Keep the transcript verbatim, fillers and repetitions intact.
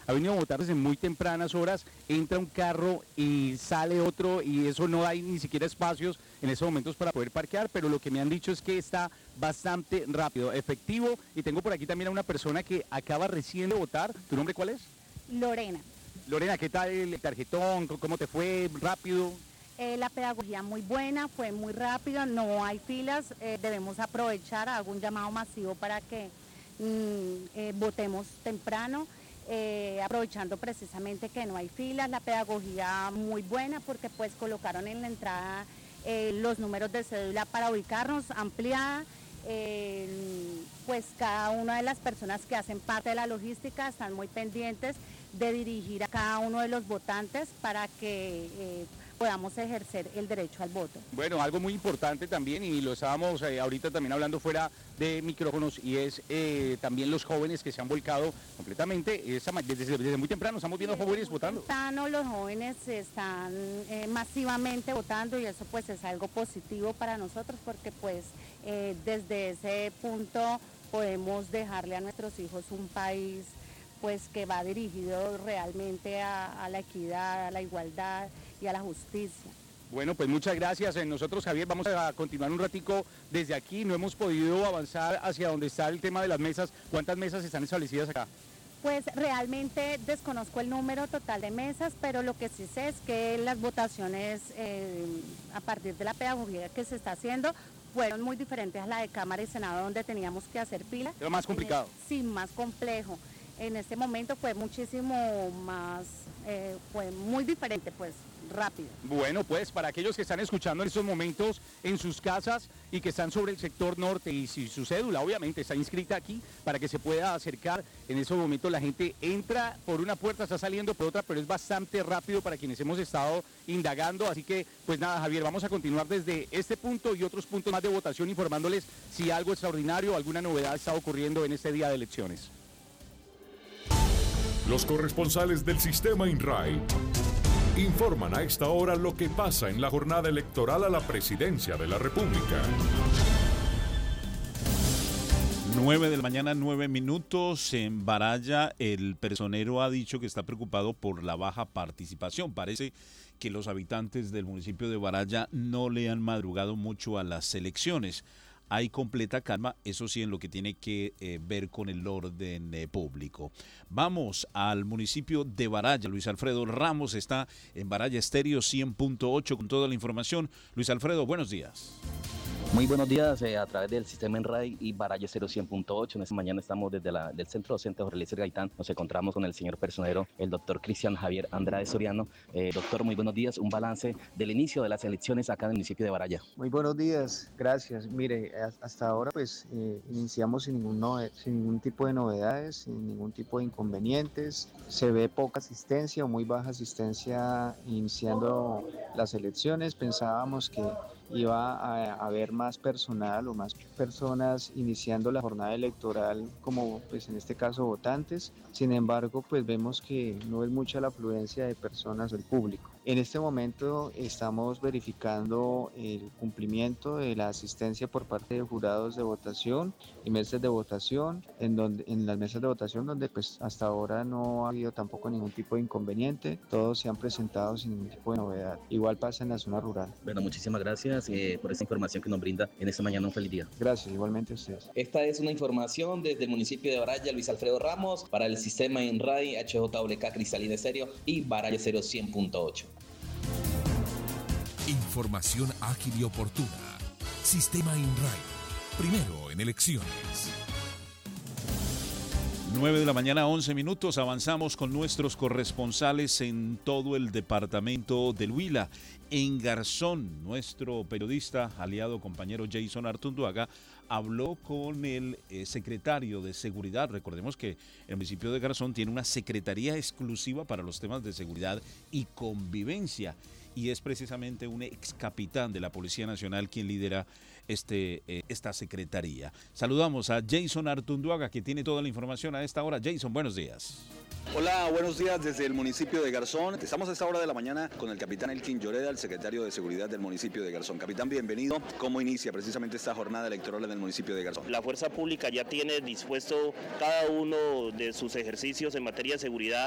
ha venido a votar desde muy tempranas horas, entra un carro y sale otro y eso no hay ni siquiera espacios en esos momentos para poder parquear, pero lo que me han dicho es que está bastante rápido, efectivo, y tengo por aquí también a una persona que acaba recién de votar. ¿Tu nombre cuál es? Lorena. Lorena, ¿qué tal el tarjetón? ¿Cómo te fue? ¿Rápido? Eh, la pedagogía muy buena, fue muy rápido, no hay filas, eh, debemos aprovechar, hago un llamado masivo para que mm, eh, votemos temprano, eh, aprovechando precisamente que no hay filas, la pedagogía muy buena porque pues colocaron en la entrada eh, los números de cédula para ubicarnos, ampliada, eh, pues cada una de las personas que hacen parte de la logística están muy pendientes de dirigir a cada uno de los votantes para que eh, podamos ejercer el derecho al voto. Bueno, algo muy importante también, y lo estábamos eh, ahorita también hablando fuera de micrófonos, y es eh, también los jóvenes que se han volcado completamente, esa, desde, desde muy temprano estamos viendo desde jóvenes muy votando. Temprano los jóvenes están eh, masivamente votando y eso pues es algo positivo para nosotros porque pues eh, desde ese punto podemos dejarle a nuestros hijos un país pues que va dirigido realmente a, a la equidad, a la igualdad y a la justicia. Bueno, pues muchas gracias. Nosotros, Javier, vamos a continuar un ratico desde aquí. No hemos podido avanzar hacia donde está el tema de las mesas. ¿Cuántas mesas están establecidas acá? Pues realmente desconozco el número total de mesas, pero lo que sí sé es que las votaciones eh, a partir de la pedagogía que se está haciendo fueron muy diferentes a la de Cámara y Senado donde teníamos que hacer fila. Era más complicado. Eh, sí, más complejo. En este momento fue muchísimo más, eh, fue muy diferente, pues rápido. Bueno, pues para aquellos que están escuchando en estos momentos en sus casas y que están sobre el sector norte y si su cédula obviamente está inscrita aquí para que se pueda acercar, en esos momentos la gente entra por una puerta, está saliendo por otra, pero es bastante rápido para quienes hemos estado indagando, así que pues nada, Javier, vamos a continuar desde este punto y otros puntos más de votación informándoles si algo extraordinario o alguna novedad está ocurriendo en este día de elecciones. Los corresponsales del sistema INRAE informan a esta hora lo que pasa en la jornada electoral a la presidencia de la República. nueve de la mañana, nueve minutos. En Baraya, el personero ha dicho que está preocupado por la baja participación. Parece que los habitantes del municipio de Baraya no le han madrugado mucho a las elecciones. Hay completa calma, eso sí, en lo que tiene que eh, ver con el orden eh, público. Vamos al municipio de Baraya. Luis Alfredo Ramos está en Baraya Estéreo cien punto ocho con toda la información. Luis Alfredo, buenos días. Muy buenos días, eh, a través del sistema INRAE y Baraya Estéreo cien punto ocho. En esta mañana estamos desde la, del centro docente Jorge Eliezer Gaitán. Nos encontramos con el señor personero, el doctor Cristian Javier Andrade Soriano. Eh, doctor, muy buenos días. Un balance del inicio de las elecciones acá en el municipio de Baraya. Muy buenos días, gracias. Mire, hasta ahora pues eh, iniciamos sin ningún, no, sin ningún tipo de novedades, sin ningún tipo de inconvenientes. Se ve poca asistencia o muy baja asistencia iniciando las elecciones. Pensábamos que iba a haber más personal o más personas iniciando la jornada electoral como pues en este caso votantes. Sin embargo, pues vemos que no es mucha la afluencia de personas del público. En este momento estamos verificando el cumplimiento de la asistencia por parte de jurados de votación y mesas de votación, en donde en las mesas de votación donde pues hasta ahora no ha habido tampoco ningún tipo de inconveniente, todos se han presentado sin ningún tipo de novedad. Igual pasa en la zona rural. Bueno, muchísimas gracias eh, por esta información que nos brinda en esta mañana. Un feliz día. Gracias, igualmente a ustedes. Esta es una información desde el municipio de Baraya, Luis Alfredo Ramos, para el sistema INRAE, H J W K Cristalina Estéreo y Baraya Estéreo cien punto ocho. Información ágil y oportuna. Sistema INRAE. Primero en elecciones. nueve de la mañana, once minutos. Avanzamos con nuestros corresponsales en todo el departamento del Huila. En Garzón, nuestro periodista, aliado, compañero Jason Artunduaga, habló con el eh, secretario de Seguridad. Recordemos que el municipio de Garzón tiene una secretaría exclusiva para los temas de seguridad y convivencia. Y es precisamente un ex capitán de la Policía Nacional quien lidera este, eh, esta secretaría. Saludamos a Jason Artunduaga, que tiene toda la información a esta hora. Jason, buenos días. Hola, buenos días desde el municipio de Garzón. Estamos a esta hora de la mañana con el capitán Elkin Lloreda, el secretario de Seguridad del municipio de Garzón. Capitán, bienvenido. ¿Cómo inicia precisamente esta jornada electoral en el municipio de Garzón? La fuerza pública ya tiene dispuesto cada uno de sus ejercicios en materia de seguridad